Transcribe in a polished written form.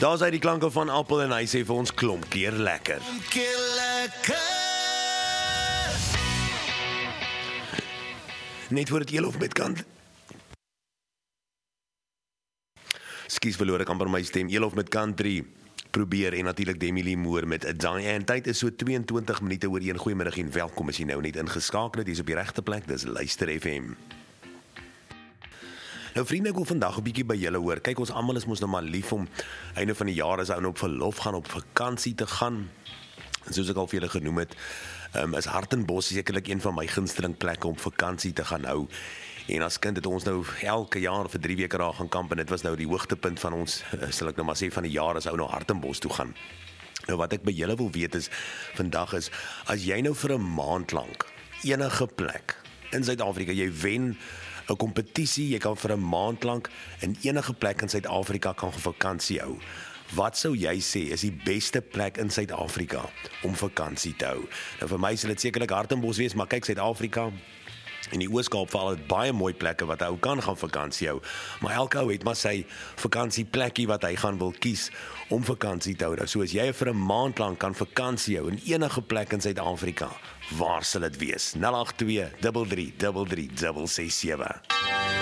Daar is hy die klanke van Appel en hy sê vir ons klomp keer lekker. Net voor het Elof met kant. Skus verloor ek amper my stem. Elof met country probeer en natuurlik Demi Lee Moore met 'n Diane. Tyd is so 22 minute oor 1. Goeiemiddag en welkom as jy nou net ingeskakel het. Jy's op die regte plek. Dis Luister FM. Nou vriende, ek wil vandag 'n bietjie by julle hoor. Kyk, ons almal is mos nou maar lief om einde van die jaar as ou op verlof gaan, op vakansie te gaan. En soos ek al vir julle genoem het, is Hartenbos sekerlik een van my gunsteling plekke om vakansie te gaan hou. En as kind het ons nou elke jaar vir 3 weke daar gaan kamp en dit was nou die hoogtepunt van ons, sal ek nou maar sê, van die jaar as ou na Hartenbos toe gaan. Nou wat ek by julle wil weet is, vandag is, as jy nou vir 'n maand lank enige plek in Suid-Afrika, jy wen 'n kompetisie, jy kan vir 'n maand lank in enige plek in Suid-Afrika kan vakansie hou. Wat sou jy sê is die beste plek in Suid-Afrika om vakansie te hou? Nou vir my sal dit sekerlik Hartenbos wees, maar kyk, Suid-Afrika en die Oos-Kaap veral het baie mooi plekke wat ou kan gaan vakansie hou. Maar elke ou het maar sy vakansieplekkie wat hy gaan wil kies om vakansie te hou. Nou, so as jy vir 'n maand lank kan vakansie hou in enige plek in Suid-Afrika, waar sal dit wees? 082 33 33 667.